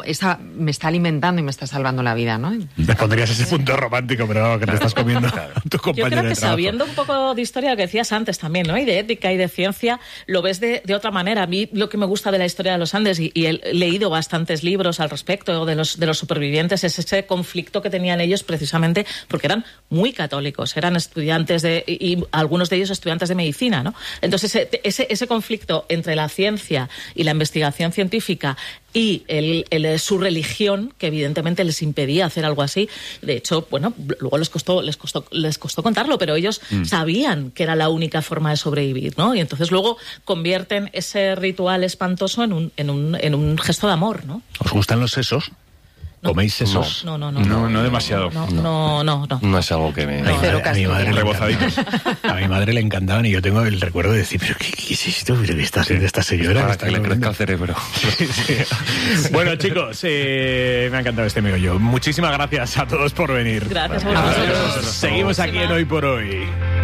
me está alimentando y me está salvando la vida, ¿no? Le pondrías ese punto romántico, pero que te estás comiendo tu compañero. Yo creo que de trabajo. sabiendo un poco de historia, lo que decías antes también, ¿no? Y de ética y de ciencia, lo ves de otra manera. A mí lo que me gusta de la historia de los Andes, y he leído bastantes libros al respecto de los supervivientes, es ese conflicto que tenían ellos precisamente porque eran muy católicos, eran estudiantes y algunos de ellos estudiantes de medicina, ¿no? Entonces ese conflicto entre la ciencia y la investigación científica y su religión, que evidentemente les impedía hacer algo así. De hecho, bueno, luego les costó contarlo, pero ellos sabían que era la única forma de sobrevivir, ¿no? Y entonces luego convierten ese ritual espantoso en un gesto de amor, ¿no? ¿Os gustan los sesos? ¿Coméis sesos? No demasiado. No es algo que me... A mi madre le encantaban y yo tengo el recuerdo de decir, ¿pero qué es esto? ¿Pero qué está haciendo esta señora? Para que le crezca el cerebro. Sí. Bueno, chicos, me ha encantado este meollo. Muchísimas gracias a todos por venir. Gracias a vosotros. Seguimos aquí en Hoy por Hoy.